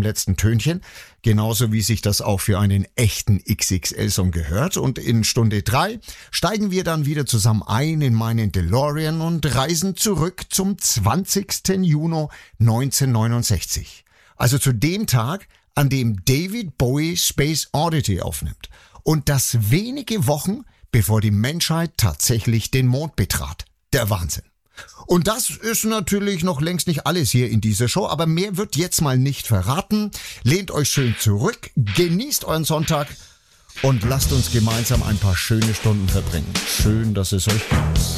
letzten Tönchen. Genauso wie sich das auch für einen echten XXL-Song gehört. Und in Stunde 3 steigen wir dann wieder zusammen ein in meinen DeLorean und reisen zurück zum 20. Juni 1969. Also zu dem Tag, an dem David Bowie Space Oddity aufnimmt. Und das wenige Wochen, bevor die Menschheit tatsächlich den Mond betrat. Der Wahnsinn. Und das ist natürlich noch längst nicht alles hier in dieser Show, aber mehr wird jetzt mal nicht verraten. Lehnt euch schön zurück, genießt euren Sonntag und lasst uns gemeinsam ein paar schöne Stunden verbringen. Schön, dass es euch gibt.